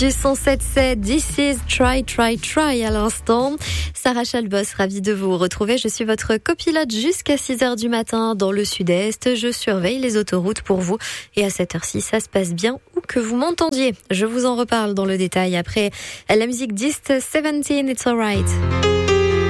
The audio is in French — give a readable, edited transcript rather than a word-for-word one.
Du 107.7, This is Try, Try, Try à l'instant. Sarah Chalbos, ravie de vous retrouver. Je suis votre copilote jusqu'à 6h du matin dans le sud-est. Je surveille les autoroutes pour vous. Et à cette heure-ci, ça se passe bien où que vous m'entendiez. Je vous en reparle dans le détail après la musique Dist 17, It's Alright.